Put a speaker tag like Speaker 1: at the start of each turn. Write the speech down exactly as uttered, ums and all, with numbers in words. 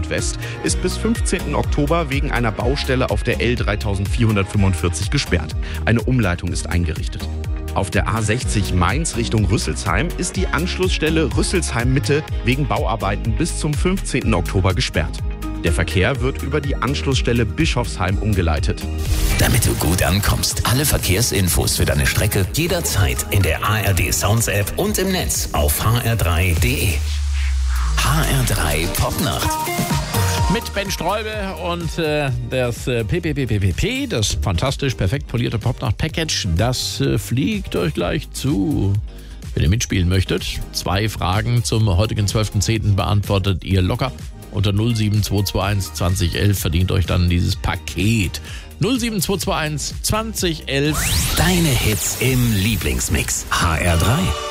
Speaker 1: Südwest ist bis fünfzehnten Oktober wegen einer Baustelle auf der L dreitausendvierhundertfünfundvierzig gesperrt. Eine Umleitung ist eingerichtet. Auf der A sechzig Mainz Richtung Rüsselsheim ist die Anschlussstelle Rüsselsheim Mitte wegen Bauarbeiten bis zum fünfzehnten Oktober gesperrt. Der Verkehr wird über die Anschlussstelle Bischofsheim umgeleitet.
Speaker 2: Damit du gut ankommst, alle Verkehrsinfos für deine Strecke jederzeit in der A R D Sounds App und im Netz auf h r drei punkt d e. H R drei Popnacht.
Speaker 3: Mit Ben Streube und äh, das äh, P P P P P P, das fantastisch perfekt polierte Popnacht-Package, das äh, fliegt euch gleich zu. Wenn ihr mitspielen möchtet, zwei Fragen zum heutigen zwölften zehnten beantwortet ihr locker. Unter null sieben zwei zwei eins zwanzig elf verdient euch dann dieses Paket. null sieben zwei zwei eins zwanzig elf.
Speaker 2: Deine Hits im Lieblingsmix. H R drei.